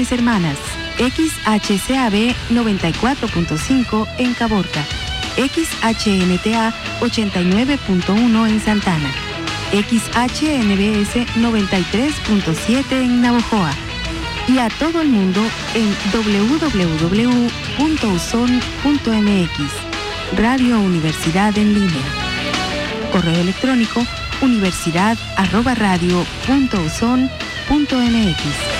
estaciones hermanas. XHCAB 94.5 en Caborca, XHNTA 89.1 en Santana, XHNBS 93.7 en Navojoa y a todo el mundo en www.uson.mx. Radio Universidad en línea. Correo electrónico universidad@radio.uson.mx.